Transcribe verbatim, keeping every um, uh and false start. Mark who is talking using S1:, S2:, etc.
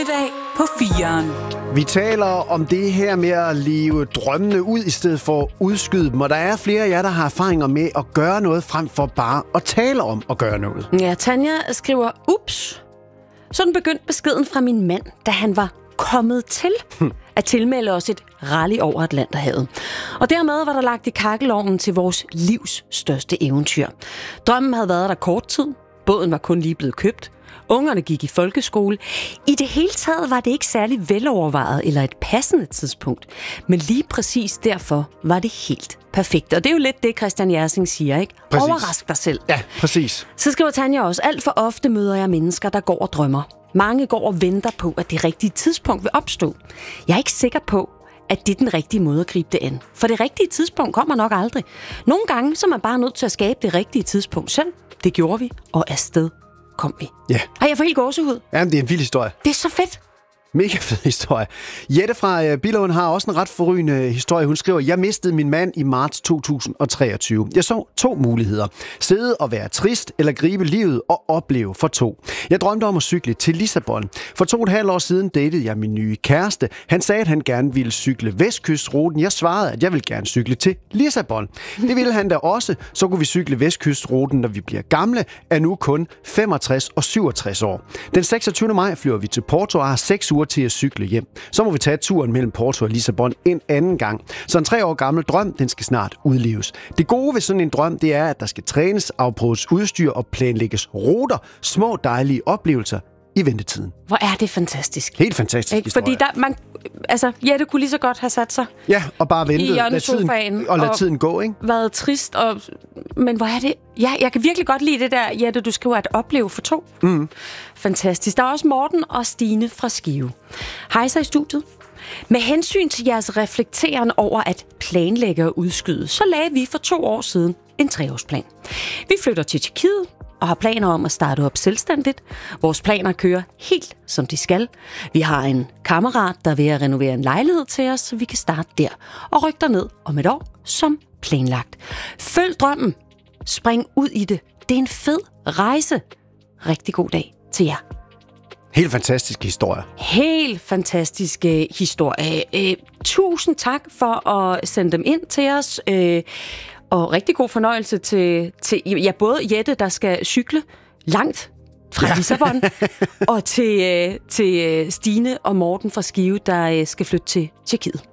S1: Formiddag på fireren.
S2: Vi taler om det her med at leve drømmene ud i stedet for at udskyde dem. Og der er flere af jer, der har erfaringer med at gøre noget frem for bare at tale om at gøre noget.
S3: Ja, Tanja skriver, ups. Sådan begyndte beskeden fra min mand, da han var kommet til at tilmelde os et rally over Atlanterhavet. Og dermed var der lagt i kakkelovnen til vores livs største eventyr. Drømmen havde været der kort tid. Båden var kun lige blevet købt. Ungerne gik i folkeskole. I det hele taget var det ikke særlig velovervejet eller et passende tidspunkt. Men lige præcis derfor var det helt perfekt. Og det er jo lidt det, Christian Jersing siger, ikke?
S2: Præcis.
S3: Overrask dig selv.
S2: Ja, præcis.
S3: Så skriver Tanja også, alt for ofte møder jeg mennesker, der går og drømmer. Mange går og venter på, at det rigtige tidspunkt vil opstå. Jeg er ikke sikker på, at det er den rigtige måde at gribe det an. For det rigtige tidspunkt kommer nok aldrig. Nogle gange så er man bare nødt til at skabe det rigtige tidspunkt selv. Det gjorde vi, og afsted kom vi.
S2: Ja.
S3: Har jeg for helt gåsehud?
S2: Jamen, det er en vild historie.
S3: Det er så fedt.
S2: Mega fed historie. Jette fra Billund har også en ret forrygende historie. Hun skriver, jeg mistede min mand i marts to tusind og treogtyve. Jeg så to muligheder. Sidde og være trist, eller gribe livet og opleve for to. Jeg drømte om at cykle til Lissabon. For to og et halvt år siden datede jeg min nye kæreste. Han sagde, at han gerne ville cykle vestkystruten. Jeg svarede, at jeg ville gerne cykle til Lissabon. Det ville han da også. Så kunne vi cykle vestkystruten, når vi bliver gamle, er nu kun femogtres og syvogtres år. Den seksogtyvende maj flyver vi til Porto og har seks uger til at cykle hjem. Så må vi tage turen mellem Porto og Lissabon en anden gang. Så en tre år gammel drøm, den skal snart udleves. Det gode ved sådan en drøm, det er, at der skal trænes, afprøves udstyr og planlægges ruter, små dejlige oplevelser i ventetiden.
S3: Hvor er det fantastisk.
S2: Helt fantastisk
S3: Ikke? Fordi der, man, altså, Jette kunne lige så godt have sat sig
S2: ja, og bare ventet.
S3: i
S2: Lad tiden, og lad
S3: og
S2: tiden gå, ikke?
S3: Været trist. Og, men hvor er det... Ja, jeg kan virkelig godt lide det der, Jette, du skriver, at opleve for to.
S2: Mm.
S3: Fantastisk. Der er også Morten og Stine fra Skive. Hej så i studiet. Med hensyn til jeres reflekteren over at planlægge og udskyde, så lagde vi for to år siden en treårsplan. Vi flytter til Tjekkiet og har planer om at starte op selvstændigt. Vores planer kører helt som de skal. Vi har en kammerat, der er ved at renovere en lejlighed til os, så vi kan starte der og rykke ned om et år som planlagt. Følg drømmen. Spring ud i det. Det er en fed rejse. Rigtig god dag til jer.
S2: Helt fantastisk historie.
S3: Helt fantastisk øh, historie. Øh, tusind tak for at sende dem ind til os. Øh, og rigtig god fornøjelse til, til ja, både Jette, der skal cykle langt fra ja. Lissabon, og til, øh, til Stine og Morten fra Skive, der øh, skal flytte til Tjekkiet.